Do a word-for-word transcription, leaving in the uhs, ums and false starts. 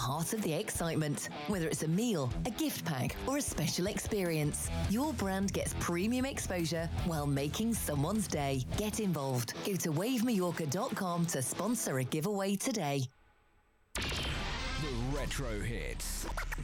part of the excitement. Whether it's a meal, a gift pack, or a special experience, your brand gets premium exposure while making someone's day. Get involved. Go to wave mallorca dot com to sponsor a giveaway today. The Retro Hits.